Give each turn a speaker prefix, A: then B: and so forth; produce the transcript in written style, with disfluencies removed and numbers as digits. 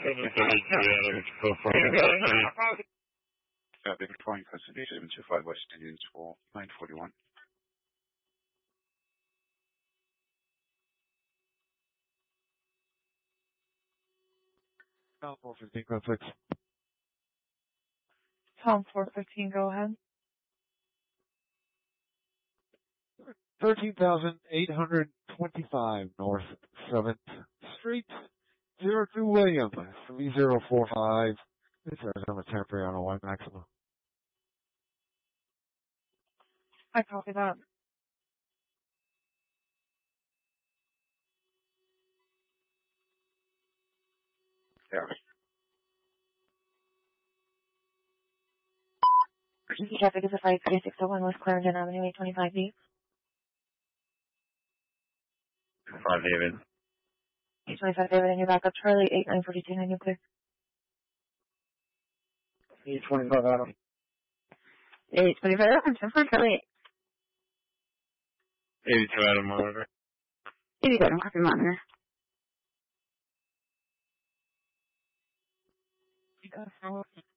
A: Big Point Custody 725 West Indians for 941.
B: Tom 415, code 6.
C: Tom 415, go ahead.
B: 13,825 North 7th Street, 02 William, 3045. This is Arizona temporary on a white maximum.
C: I copy that.
A: Yeah.
C: Traffic is a 53601 West Clarendon Avenue, 825B.
A: 5 David.
C: 825 David, and you're back up Charlie, 8942, and you clear.
A: 825 Adam.
C: 825 Adam, 10 for Charlie.
A: 82 Adam monitor.
C: 82 Adam, copy monitor. You got a follow-up.